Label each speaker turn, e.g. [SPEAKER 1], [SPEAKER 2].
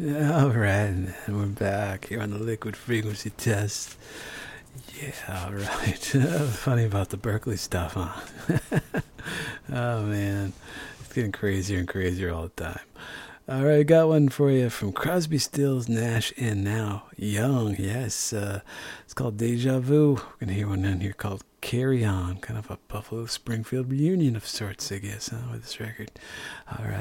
[SPEAKER 1] All right, and we're back here on the liquid frequency test. Yeah, all right. Funny about the Berkeley stuff, huh? Oh, man. It's getting crazier and crazier all the time. All right, got one for you from Crosby, Stills, Nash, and now Young. Yes, it's called Deja Vu. We're going to hear one in here called Carry On. Kind of a Buffalo Springfield reunion of sorts, I guess, with this record. All right.